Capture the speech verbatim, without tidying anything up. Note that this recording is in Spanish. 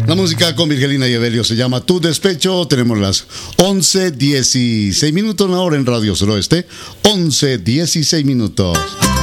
La música con Virgelina y Evelio se llama Tu Despecho. Tenemos las once dieciséis minutos ahora en Radio Suroeste. once dieciséis minutos.